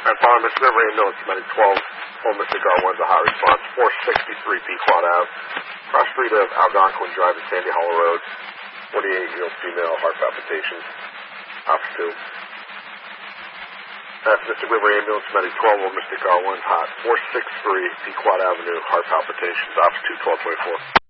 And following Miss River Ambulance, medic 12, Old Mystic R1's a hot response, 463 Pequot Ave, cross street of Algonquin Drive and Sandy Hollow Road, 48-year-old female, heart palpitations, Officer 2. That's Mystic River Ambulance, medic 12, Old Mystic R1's hot, 463 Pequot Avenue, heart palpitations, Officer 2, 1224.